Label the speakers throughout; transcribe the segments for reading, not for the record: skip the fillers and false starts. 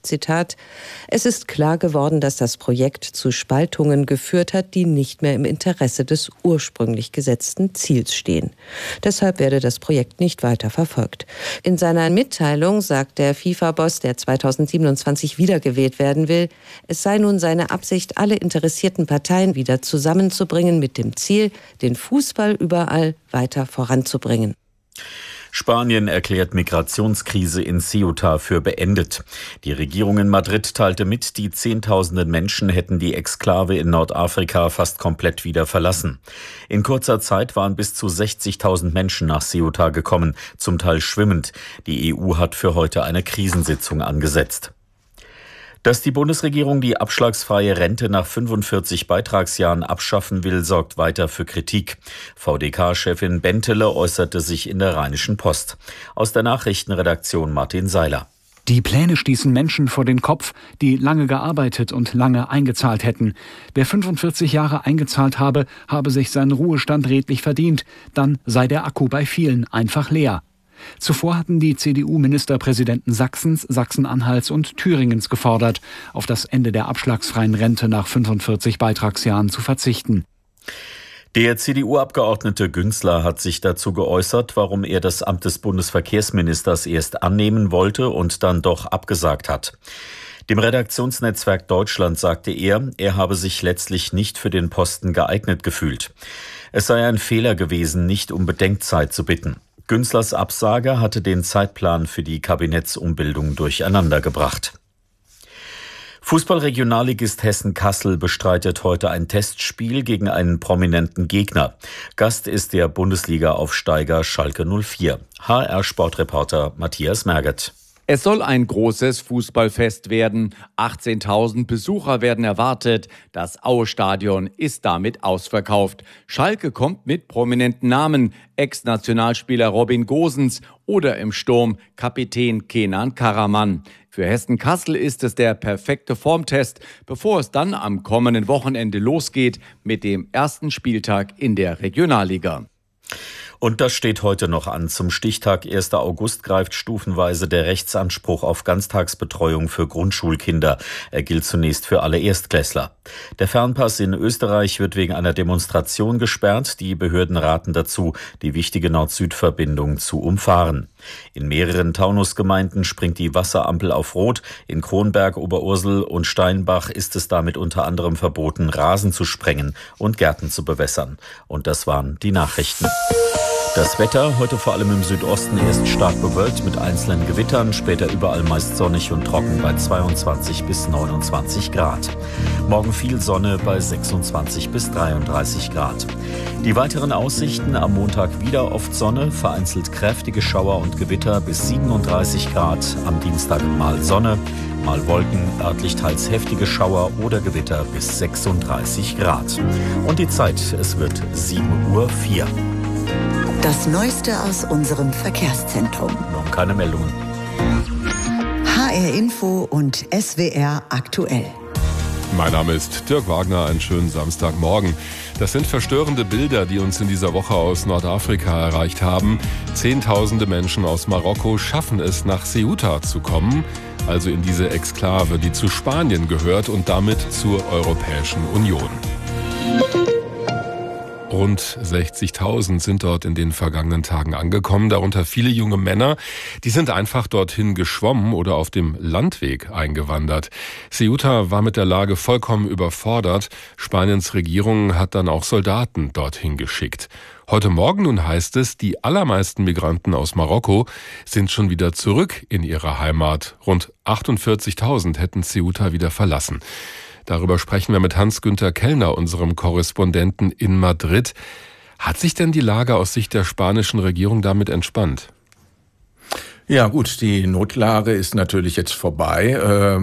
Speaker 1: Zitat: Es ist klar geworden, dass das Projekt zu Spaltungen geführt hat, die nicht mehr im Interesse des ursprünglich gesetzten Ziels stehen. Deshalb werde das Projekt nicht weiter verfolgt. In seiner Mitteilung sagt der FIFA-Boss, der 2027 wiedergewählt werden will, es sei nun seine Absicht, alle interessierten Parteien wieder zusammenzubringen mit dem Ziel, den Fußball überall weiter voranzubringen.
Speaker 2: Spanien erklärt Migrationskrise in Ceuta für beendet. Die Regierung in Madrid teilte mit, die Zehntausenden Menschen hätten die Exklave in Nordafrika fast komplett wieder verlassen. In kurzer Zeit waren bis zu 60.000 Menschen nach Ceuta gekommen, zum Teil schwimmend. Die EU hat für heute eine Krisensitzung angesetzt. Dass die Bundesregierung die abschlagsfreie Rente nach 45 Beitragsjahren abschaffen will, sorgt weiter für Kritik. VDK-Chefin Bentele äußerte sich in der Rheinischen Post. Aus der Nachrichtenredaktion Martin Seiler.
Speaker 3: Die Pläne stießen Menschen vor den Kopf, die lange gearbeitet und lange eingezahlt hätten. Wer 45 Jahre eingezahlt habe, habe sich seinen Ruhestand redlich verdient. Dann sei der Akku bei vielen einfach leer. Zuvor hatten die CDU-Ministerpräsidenten Sachsens, Sachsen-Anhalts und Thüringens gefordert, auf das Ende der abschlagsfreien Rente nach 45 Beitragsjahren zu verzichten.
Speaker 2: Der CDU-Abgeordnete Günzler hat sich dazu geäußert, warum er das Amt des Bundesverkehrsministers erst annehmen wollte und dann doch abgesagt hat. Dem Redaktionsnetzwerk Deutschland sagte er habe sich letztlich nicht für den Posten geeignet gefühlt. Es sei ein Fehler gewesen, nicht um Bedenkzeit zu bitten. Günzlers Absage hatte den Zeitplan für die Kabinettsumbildung durcheinandergebracht. Fußballregionalligist Hessen-Kassel bestreitet heute ein Testspiel gegen einen prominenten Gegner. Gast ist der Bundesliga-Aufsteiger Schalke 04. HR-Sportreporter Matthias Merget.
Speaker 4: Es soll ein großes Fußballfest werden. 18.000 Besucher werden erwartet. Das Aue-Stadion ist damit ausverkauft. Schalke kommt mit prominenten Namen. Ex-Nationalspieler Robin Gosens oder im Sturm Kapitän Kenan Karaman. Für Hessen-Kassel ist es der perfekte Formtest, bevor es dann am kommenden Wochenende losgeht mit dem ersten Spieltag in der Regionalliga.
Speaker 2: Und das steht heute noch an. Zum Stichtag 1. August greift stufenweise der Rechtsanspruch auf Ganztagsbetreuung für Grundschulkinder. Er gilt zunächst für alle Erstklässler. Der Fernpass in Österreich wird wegen einer Demonstration gesperrt. Die Behörden raten dazu, die wichtige Nord-Süd-Verbindung zu umfahren. In mehreren Taunusgemeinden springt die Wasserampel auf Rot. In Kronberg, Oberursel und Steinbach ist es damit unter anderem verboten, Rasen zu sprengen und Gärten zu bewässern. Und das waren die Nachrichten. Das Wetter heute vor allem im Südosten erst stark bewölkt mit einzelnen Gewittern, später überall meist sonnig und trocken bei 22 bis 29 Grad. Morgen viel Sonne bei 26 bis 33 Grad. Die weiteren Aussichten: am Montag wieder oft Sonne, vereinzelt kräftige Schauer und Gewitter bis 37 Grad. Am Dienstag mal Sonne, mal Wolken, örtlich teils heftige Schauer oder Gewitter bis 36 Grad. Und die Zeit, es wird 7:04 Uhr.
Speaker 5: Das Neueste aus unserem Verkehrszentrum.
Speaker 2: Nun keine Meldungen.
Speaker 5: HR Info und SWR aktuell.
Speaker 6: Mein Name ist Dirk Wagner, einen schönen Samstagmorgen. Das sind verstörende Bilder, die uns in dieser Woche aus Nordafrika erreicht haben. Zehntausende Menschen aus Marokko schaffen es, nach Ceuta zu kommen, also in diese Exklave, die zu Spanien gehört und damit zur Europäischen Union. Rund 60.000 sind dort in den vergangenen Tagen angekommen, darunter viele junge Männer. Die sind einfach dorthin geschwommen oder auf dem Landweg eingewandert. Ceuta war mit der Lage vollkommen überfordert. Spaniens Regierung hat dann auch Soldaten dorthin geschickt. Heute Morgen nun heißt es, die allermeisten Migranten aus Marokko sind schon wieder zurück in ihre Heimat. Rund 48.000 hätten Ceuta wieder verlassen. Darüber sprechen wir mit Hans-Günther Kellner, unserem Korrespondenten in Madrid. Hat sich denn die Lage aus Sicht der spanischen Regierung damit entspannt?
Speaker 7: Ja gut, die Notlage ist natürlich jetzt vorbei.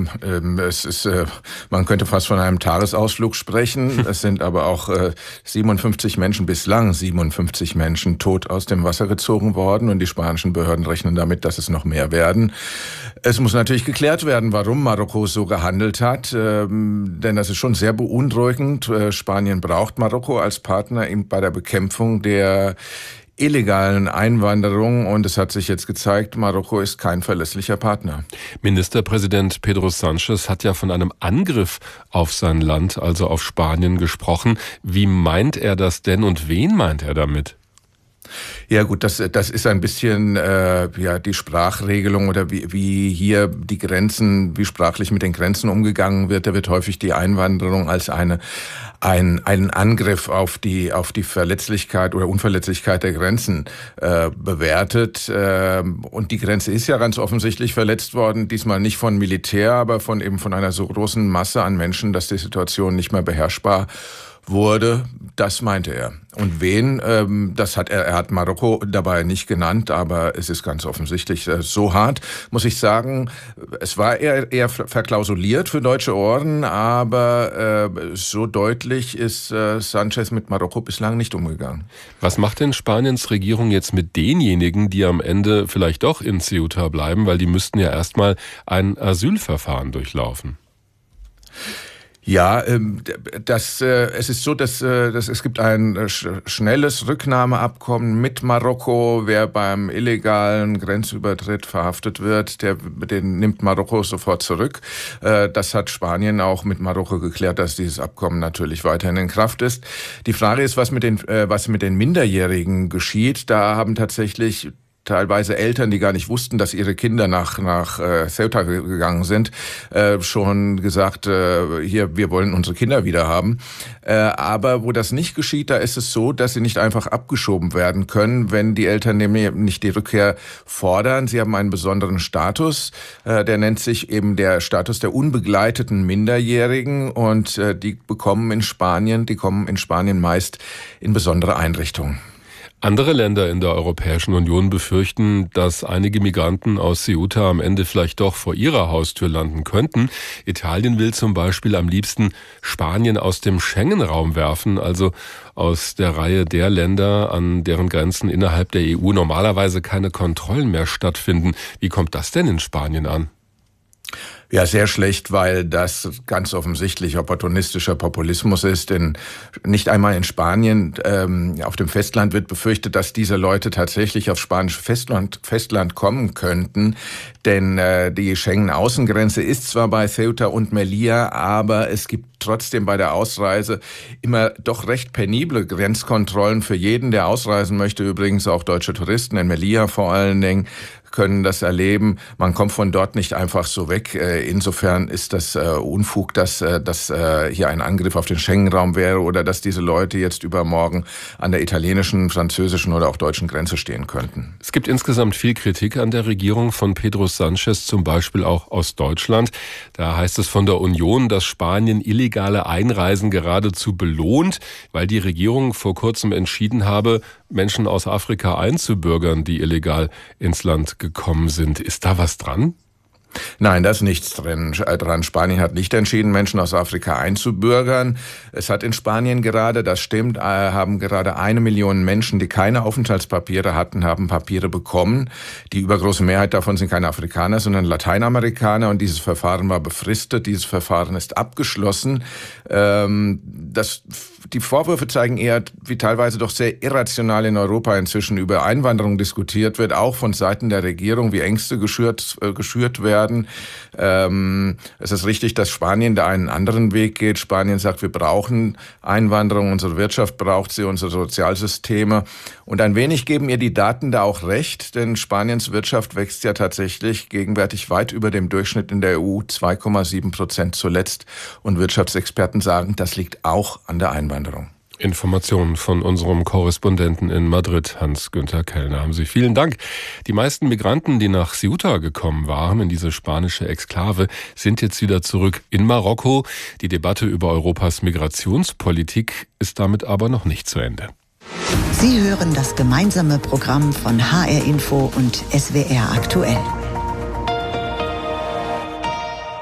Speaker 7: Man könnte fast von einem Tagesausflug sprechen. Es sind aber auch 57 Menschen tot aus dem Wasser gezogen worden und die spanischen Behörden rechnen damit, dass es noch mehr werden. Es muss natürlich geklärt werden, warum Marokko so gehandelt hat, denn das ist schon sehr beunruhigend. Spanien braucht Marokko als Partner bei der Bekämpfung der illegalen Einwanderung. Und es hat sich jetzt gezeigt, Marokko ist kein verlässlicher Partner.
Speaker 6: Ministerpräsident Pedro Sánchez hat ja von einem Angriff auf sein Land, also auf Spanien, gesprochen. Wie meint er das denn und wen meint er damit?
Speaker 7: Ja gut, das ist ein bisschen die Sprachregelung oder wie hier die Grenzen, wie sprachlich mit den Grenzen umgegangen wird. Da wird häufig die Einwanderung als einen Angriff auf die Verletzlichkeit oder Unverletzlichkeit der Grenzen bewertet. Und die Grenze ist ja ganz offensichtlich verletzt worden, diesmal nicht von Militär, aber von einer so großen Masse an Menschen, dass die Situation nicht mehr beherrschbar wurde. Das meinte er. Und wen, er hat Marokko dabei nicht genannt, aber es ist ganz offensichtlich so hart, muss ich sagen. Es war eher verklausuliert für deutsche Ohren, aber so deutlich ist Sánchez mit Marokko bislang nicht umgegangen.
Speaker 6: Was macht denn Spaniens Regierung jetzt mit denjenigen, die am Ende vielleicht doch in Ceuta bleiben, weil die müssten ja erstmal ein Asylverfahren durchlaufen?
Speaker 7: Ja, es ist so, dass es gibt ein schnelles Rücknahmeabkommen mit Marokko. Wer beim illegalen Grenzübertritt verhaftet wird, den nimmt Marokko sofort zurück. Das hat Spanien auch mit Marokko geklärt, dass dieses Abkommen natürlich weiterhin in Kraft ist. Die Frage ist, was mit den Minderjährigen geschieht. Da haben tatsächlich teilweise Eltern, die gar nicht wussten, dass ihre Kinder nach Ceuta gegangen sind, schon gesagt, wir wollen unsere Kinder wieder haben. Aber wo das nicht geschieht, da ist es so, dass sie nicht einfach abgeschoben werden können, wenn die Eltern nämlich nicht die Rückkehr fordern. Sie haben einen besonderen Status, der nennt sich eben der Status der unbegleiteten Minderjährigen, und die kommen in Spanien meist in besondere Einrichtungen.
Speaker 6: Andere Länder in der Europäischen Union befürchten, dass einige Migranten aus Ceuta am Ende vielleicht doch vor ihrer Haustür landen könnten. Italien will zum Beispiel am liebsten Spanien aus dem Schengen-Raum werfen, also aus der Reihe der Länder, an deren Grenzen innerhalb der EU normalerweise keine Kontrollen mehr stattfinden. Wie kommt das denn in Spanien an?
Speaker 7: Ja, sehr schlecht, weil das ganz offensichtlich opportunistischer Populismus ist. Denn nicht einmal in Spanien, auf dem Festland wird befürchtet, dass diese Leute tatsächlich aufs spanische Festland kommen könnten. Denn die Schengen-Außengrenze ist zwar bei Ceuta und Melilla, aber es gibt trotzdem bei der Ausreise immer doch recht penible Grenzkontrollen für jeden, der ausreisen möchte. Übrigens auch deutsche Touristen in Melilla vor allen Dingen können das erleben. Man kommt von dort nicht einfach so weg. Insofern ist das Unfug, dass hier ein Angriff auf den Schengen-Raum wäre oder dass diese Leute jetzt übermorgen an der italienischen, französischen oder auch deutschen Grenze stehen könnten.
Speaker 6: Es gibt insgesamt viel Kritik an der Regierung von Pedro Sánchez, zum Beispiel auch aus Deutschland. Da heißt es von der Union, dass Spanien illegale Einreisen geradezu belohnt, weil die Regierung vor kurzem entschieden habe, Menschen aus Afrika einzubürgern, die illegal ins Land gekommen sind. Ist da was dran?
Speaker 7: Nein, da ist nichts dran. Spanien hat nicht entschieden, Menschen aus Afrika einzubürgern. Es hat in Spanien gerade, das stimmt, haben gerade 1 Million Menschen, die keine Aufenthaltspapiere hatten, haben Papiere bekommen. Die übergroße Mehrheit davon sind keine Afrikaner, sondern Lateinamerikaner, und dieses Verfahren war befristet. Dieses Verfahren ist abgeschlossen. Die Vorwürfe zeigen eher, wie teilweise doch sehr irrational in Europa inzwischen über Einwanderung diskutiert wird, auch von Seiten der Regierung, wie Ängste geschürt werden. Es ist richtig, dass Spanien da einen anderen Weg geht. Spanien sagt, wir brauchen Einwanderung, unsere Wirtschaft braucht sie, unsere Sozialsysteme. Und ein wenig geben ihr die Daten da auch recht, denn Spaniens Wirtschaft wächst ja tatsächlich gegenwärtig weit über dem Durchschnitt in der EU, 2,7% zuletzt. Und Wirtschaftsexperten sagen, das liegt auch an der Einwanderung.
Speaker 6: Informationen von unserem Korrespondenten in Madrid, Hans-Günther Kellner. Haben Sie vielen Dank. Die meisten Migranten, die nach Ceuta gekommen waren, in diese spanische Exklave, sind jetzt wieder zurück in Marokko. Die Debatte über Europas Migrationspolitik ist damit aber noch nicht zu Ende.
Speaker 5: Sie hören das gemeinsame Programm von HR Info und SWR aktuell.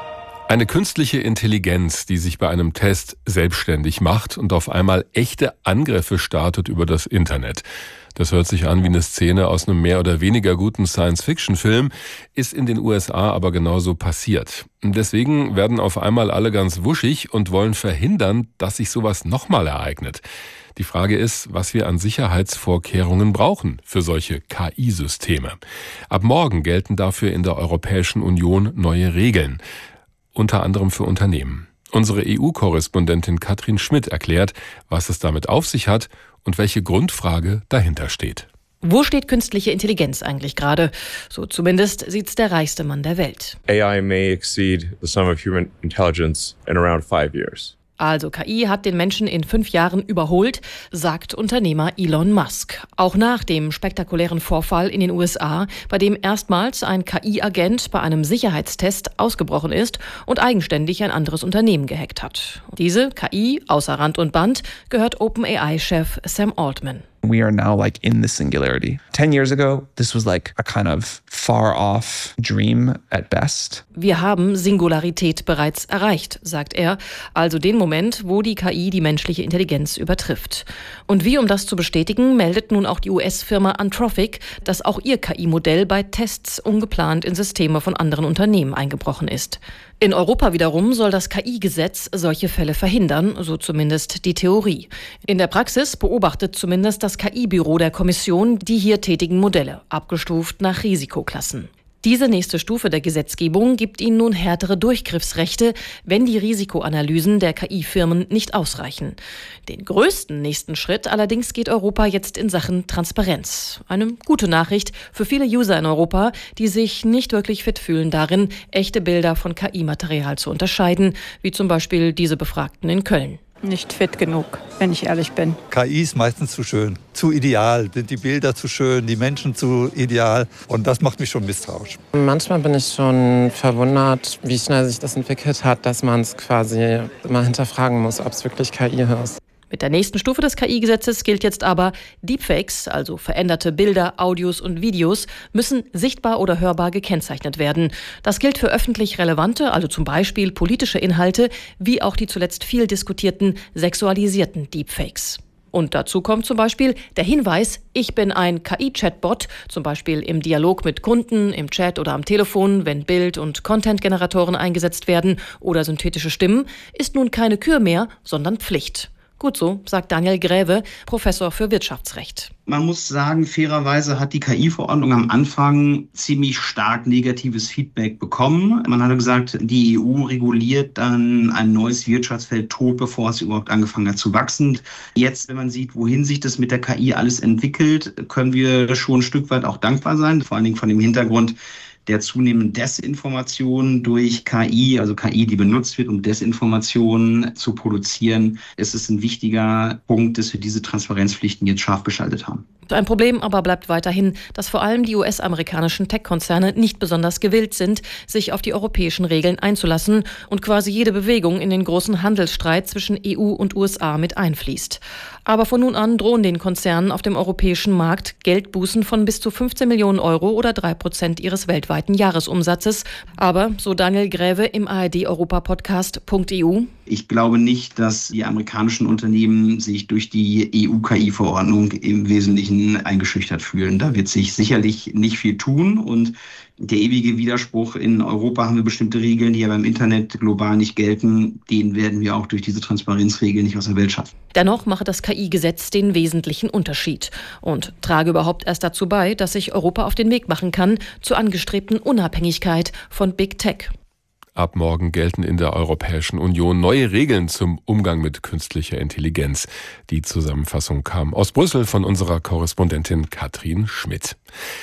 Speaker 6: Eine künstliche Intelligenz, die sich bei einem Test selbstständig macht und auf einmal echte Angriffe startet über das Internet. Das hört sich an wie eine Szene aus einem mehr oder weniger guten Science-Fiction-Film, ist in den USA aber genauso passiert. Deswegen werden auf einmal alle ganz wuschig und wollen verhindern, dass sich sowas nochmal ereignet. Die Frage ist, was wir an Sicherheitsvorkehrungen brauchen für solche KI-Systeme. Ab morgen gelten dafür in der Europäischen Union neue Regeln, unter anderem für Unternehmen. Unsere EU-Korrespondentin Katrin Schmidt erklärt, was es damit auf sich hat und welche Grundfrage dahinter steht.
Speaker 8: Wo steht künstliche Intelligenz eigentlich gerade? So zumindest sieht's der reichste Mann der Welt.
Speaker 9: AI may exceed the sum of human intelligence in around 5 years.
Speaker 8: Also KI hat den Menschen in 5 Jahren überholt, sagt Unternehmer Elon Musk. Auch nach dem spektakulären Vorfall in den USA, bei dem erstmals ein KI-Agent bei einem Sicherheitstest ausgebrochen ist und eigenständig ein anderes Unternehmen gehackt hat. Diese KI, außer Rand und Band, gehört OpenAI-Chef Sam Altman.
Speaker 10: We are now like in the singularity. 10 years ago, this was like a kind of far off dream at best.
Speaker 8: Wir haben Singularität bereits erreicht, sagt er, also den Moment, wo die KI die menschliche Intelligenz übertrifft. Und wie, um das zu bestätigen, meldet nun auch die US-Firma Anthropic, dass auch ihr KI-Modell bei Tests ungeplant in Systeme von anderen Unternehmen eingebrochen ist. In Europa wiederum soll das KI-Gesetz solche Fälle verhindern, so zumindest die Theorie. In der Praxis beobachtet zumindest das KI-Büro der Kommission die hier tätigen Modelle, abgestuft nach Risikoklassen. Diese nächste Stufe der Gesetzgebung gibt ihnen nun härtere Durchgriffsrechte, wenn die Risikoanalysen der KI-Firmen nicht ausreichen. Den größten nächsten Schritt allerdings geht Europa jetzt in Sachen Transparenz. Eine gute Nachricht für viele User in Europa, die sich nicht wirklich fit fühlen darin, echte Bilder von KI-Material zu unterscheiden, wie zum Beispiel diese Befragten in Köln.
Speaker 11: Nicht fit genug, wenn ich ehrlich bin.
Speaker 12: KI ist meistens zu schön, zu ideal, sind die Bilder zu schön, die Menschen zu ideal und das macht mich schon misstrauisch.
Speaker 13: Manchmal bin ich schon verwundert, wie schnell sich das entwickelt hat, dass man es quasi mal hinterfragen muss, ob es wirklich KI ist.
Speaker 8: Mit der nächsten Stufe des KI-Gesetzes gilt jetzt aber, Deepfakes, also veränderte Bilder, Audios und Videos, müssen sichtbar oder hörbar gekennzeichnet werden. Das gilt für öffentlich relevante, also zum Beispiel politische Inhalte, wie auch die zuletzt viel diskutierten sexualisierten Deepfakes. Und dazu kommt zum Beispiel der Hinweis, ich bin ein KI-Chatbot, zum Beispiel im Dialog mit Kunden, im Chat oder am Telefon, wenn Bild- und Content-Generatoren eingesetzt werden oder synthetische Stimmen, ist nun keine Kür mehr, sondern Pflicht. Gut so, sagt Daniel Gräve, Professor für Wirtschaftsrecht.
Speaker 14: Man muss sagen, fairerweise hat die KI-Verordnung am Anfang ziemlich stark negatives Feedback bekommen. Man hatte gesagt, die EU reguliert dann ein neues Wirtschaftsfeld tot, bevor es überhaupt angefangen hat zu wachsen. Jetzt, wenn man sieht, wohin sich das mit der KI alles entwickelt, können wir schon ein Stück weit auch dankbar sein, vor allen Dingen von dem Hintergrund der zunehmenden Desinformation durch KI, also KI, die benutzt wird, um Desinformation zu produzieren, ist es ein wichtiger Punkt, dass wir diese Transparenzpflichten jetzt scharf geschaltet haben.
Speaker 8: Ein Problem aber bleibt weiterhin, dass vor allem die US-amerikanischen Tech-Konzerne nicht besonders gewillt sind, sich auf die europäischen Regeln einzulassen und quasi jede Bewegung in den großen Handelsstreit zwischen EU und USA mit einfließt. Aber von nun an drohen den Konzernen auf dem europäischen Markt Geldbußen von bis zu 15 Millionen Euro oder 3% ihres weltweiten Jahresumsatzes. Aber, so Daniel Gräve im ARD-Europa-Podcast .eu:
Speaker 14: Ich glaube nicht, dass die amerikanischen Unternehmen sich durch die EU-KI-Verordnung im Wesentlichen eingeschüchtert fühlen. Da wird sich sicherlich nicht viel tun und der ewige Widerspruch, in Europa haben wir bestimmte Regeln, die ja beim Internet global nicht gelten, den werden wir auch durch diese Transparenzregeln nicht aus der Welt schaffen.
Speaker 8: Dennoch mache das KI-Gesetz den wesentlichen Unterschied und trage überhaupt erst dazu bei, dass sich Europa auf den Weg machen kann zur angestrebten Unabhängigkeit von Big Tech.
Speaker 6: Ab morgen gelten in der Europäischen Union neue Regeln zum Umgang mit künstlicher Intelligenz. Die Zusammenfassung kam aus Brüssel von unserer Korrespondentin Katrin Schmidt.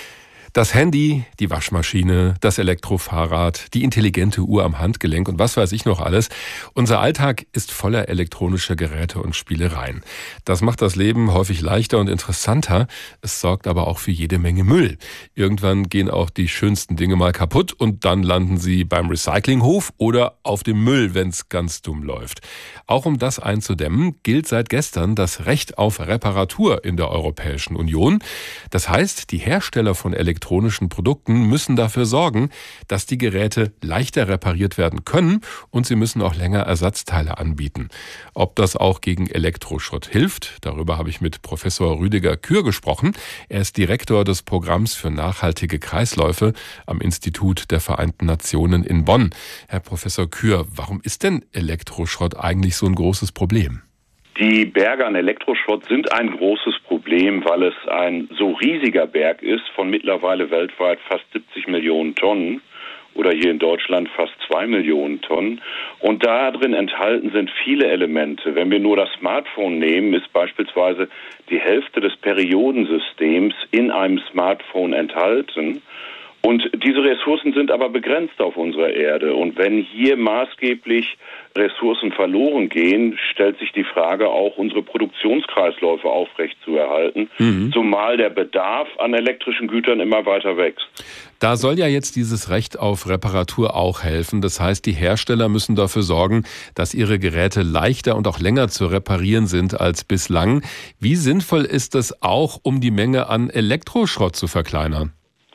Speaker 6: Das Handy, die Waschmaschine, das Elektrofahrrad, die intelligente Uhr am Handgelenk und was weiß ich noch alles. Unser Alltag ist voller elektronischer Geräte und Spielereien. Das macht das Leben häufig leichter und interessanter. Es sorgt aber auch für jede Menge Müll. Irgendwann gehen auch die schönsten Dinge mal kaputt und dann landen sie beim Recyclinghof oder auf dem Müll, wenn's ganz dumm läuft. Auch um das einzudämmen, gilt seit gestern das Recht auf Reparatur in der Europäischen Union. Das heißt, die Hersteller von Elektronik elektronischen Produkten müssen dafür sorgen, dass die Geräte leichter repariert werden können und sie müssen auch länger Ersatzteile anbieten. Ob das auch gegen Elektroschrott hilft, darüber habe ich mit Professor Rüdiger Kür gesprochen. Er ist Direktor des Programms für nachhaltige Kreisläufe am Institut der Vereinten Nationen in Bonn. Herr Professor Kür, warum ist denn Elektroschrott eigentlich so ein großes Problem?
Speaker 15: Die Berge an Elektroschrott sind ein großes Problem, weil es ein so riesiger Berg ist von mittlerweile weltweit fast 70 Millionen Tonnen oder hier in Deutschland fast 2 Millionen Tonnen. Und da drin enthalten sind viele Elemente. Wenn wir nur das Smartphone nehmen, ist beispielsweise die Hälfte des Periodensystems in einem Smartphone enthalten. Und diese Ressourcen sind aber begrenzt auf unserer Erde. Und wenn hier maßgeblich Ressourcen verloren gehen, stellt sich die Frage auch, unsere Produktionskreisläufe aufrechtzuerhalten, zumal der Bedarf an elektrischen Gütern immer weiter wächst.
Speaker 6: Da soll ja jetzt dieses Recht auf Reparatur auch helfen. Das heißt, die Hersteller müssen dafür sorgen, dass ihre Geräte leichter und auch länger zu reparieren sind als bislang. Wie sinnvoll ist das auch, um die Menge an Elektroschrott zu verkleinern?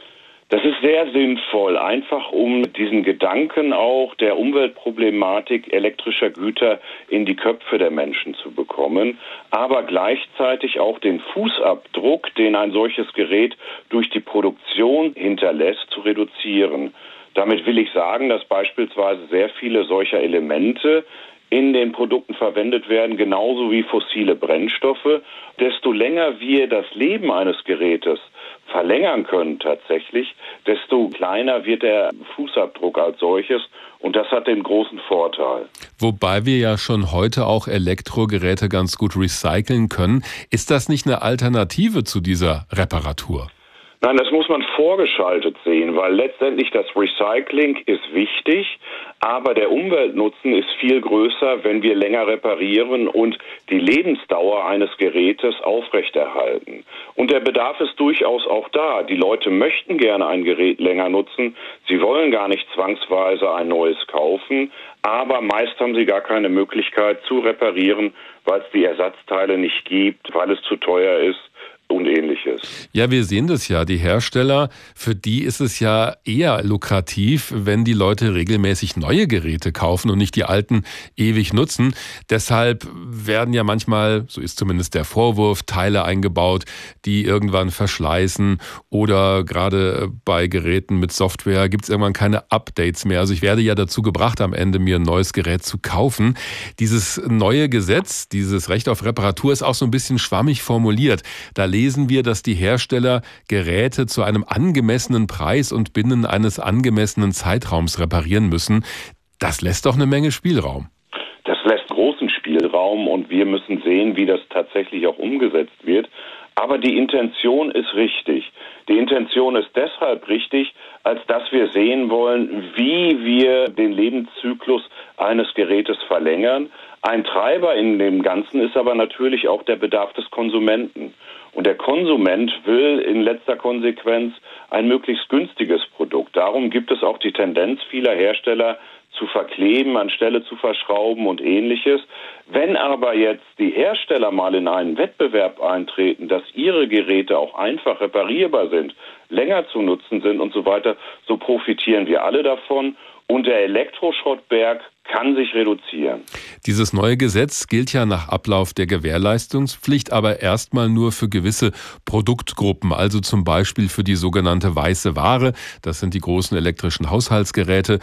Speaker 15: Das ist sehr sinnvoll, einfach um diesen Gedanken auch der Umweltproblematik elektrischer Güter in die Köpfe der Menschen zu bekommen, aber gleichzeitig auch den Fußabdruck, den ein solches Gerät durch die Produktion hinterlässt, zu reduzieren. Damit will ich sagen, dass beispielsweise sehr viele solcher Elemente in den Produkten verwendet werden, genauso wie fossile Brennstoffe. Desto länger wir das Leben eines Gerätes verlängern können tatsächlich, desto kleiner wird der Fußabdruck als solches und das hat den großen Vorteil.
Speaker 6: Wobei wir ja schon heute auch Elektrogeräte ganz gut recyceln können. Ist das nicht eine Alternative zu dieser Reparatur?
Speaker 15: Nein, das muss man vorgeschaltet sehen, weil letztendlich das Recycling ist wichtig, aber der Umweltnutzen ist viel größer, wenn wir länger reparieren und die Lebensdauer eines Gerätes aufrechterhalten. Und der Bedarf ist durchaus auch da. Die Leute möchten gerne ein Gerät länger nutzen. Sie wollen gar nicht zwangsweise ein neues kaufen, aber meist haben sie gar keine Möglichkeit zu reparieren, weil es die Ersatzteile nicht gibt, weil es zu teuer ist und Ähnliches.
Speaker 6: Ja, wir sehen das ja. Die Hersteller, für die ist es ja eher lukrativ, wenn die Leute regelmäßig neue Geräte kaufen und nicht die alten ewig nutzen. Deshalb werden ja manchmal, so ist zumindest der Vorwurf, Teile eingebaut, die irgendwann verschleißen oder gerade bei Geräten mit Software gibt es irgendwann keine Updates mehr. Also ich werde ja dazu gebracht, am Ende mir ein neues Gerät zu kaufen. Dieses neue Gesetz, dieses Recht auf Reparatur ist auch so ein bisschen schwammig formuliert. Da lesen wir, dass die Hersteller Geräte zu einem angemessenen Preis und binnen eines angemessenen Zeitraums reparieren müssen. Das lässt doch eine Menge Spielraum.
Speaker 15: Das lässt großen Spielraum und wir müssen sehen, wie das tatsächlich auch umgesetzt wird. Aber die Intention ist richtig. Die Intention ist deshalb richtig, als dass wir sehen wollen, wie wir den Lebenszyklus eines Gerätes verlängern. Ein Treiber in dem Ganzen ist aber natürlich auch der Bedarf des Konsumenten. Und der Konsument will in letzter Konsequenz ein möglichst günstiges Produkt. Darum gibt es auch die Tendenz vieler Hersteller zu verkleben, anstelle zu verschrauben und Ähnliches. Wenn aber jetzt die Hersteller mal in einen Wettbewerb eintreten, dass ihre Geräte auch einfach reparierbar sind, länger zu nutzen sind und so weiter, so profitieren wir alle davon. Und der Elektroschrottberg kann sich reduzieren.
Speaker 6: Dieses neue Gesetz gilt ja nach Ablauf der Gewährleistungspflicht, aber erstmal nur für gewisse Produktgruppen, also zum Beispiel für die sogenannte weiße Ware. Das sind die großen elektrischen Haushaltsgeräte.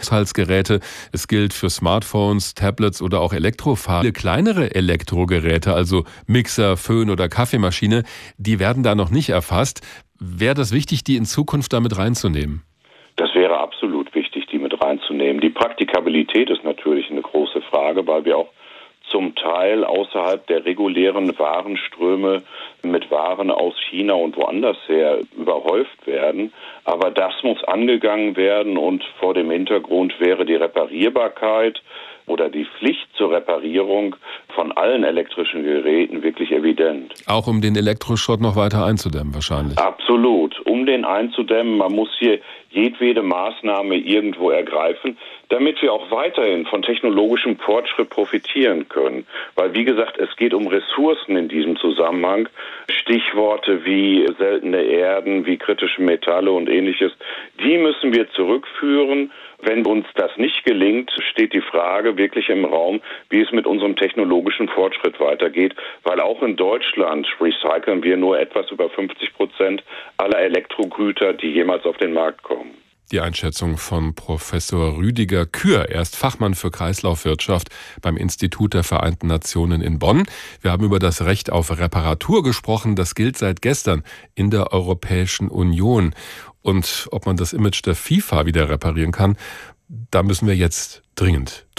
Speaker 6: Es gilt für Smartphones, Tablets oder auch Elektrofahrzeuge. Kleinere Elektrogeräte, also Mixer, Föhn oder Kaffeemaschine, die werden da noch nicht erfasst. Wäre das wichtig, die in Zukunft damit reinzunehmen?
Speaker 15: Das wäre absolut wichtig, die mit reinzunehmen. Die Praktikabilität ist natürlich eine große Frage, weil wir auch zum Teil außerhalb der regulären Warenströme mit Waren aus China und woanders her überhäuft werden. Aber das muss angegangen werden und vor dem Hintergrund wäre die Reparierbarkeit oder die Pflicht zur Reparierung von allen elektrischen Geräten wirklich evident.
Speaker 6: Auch um den Elektroschrott noch weiter einzudämmen wahrscheinlich.
Speaker 15: Absolut, um den einzudämmen. Man muss hier jedwede Maßnahme irgendwo ergreifen, damit wir auch weiterhin von technologischem Fortschritt profitieren können. Weil, wie gesagt, es geht um Ressourcen in diesem Zusammenhang. Stichworte wie seltene Erden, wie kritische Metalle und Ähnliches, die müssen wir zurückführen. Wenn uns das nicht gelingt, steht die Frage wirklich im Raum, wie es mit unserem technologischen Fortschritt weitergeht, weil auch in Deutschland recyceln wir nur etwas über 50% aller Elektrogüter, die jemals auf den Markt kommen.
Speaker 6: Die Einschätzung von Professor Rüdiger Kür. Er ist Fachmann für Kreislaufwirtschaft beim Institut der Vereinten Nationen in Bonn. Wir haben über das Recht auf Reparatur gesprochen. Das gilt seit gestern in der Europäischen Union. Und ob man das Image der FIFA wieder reparieren kann, da müssen wir jetzt dringend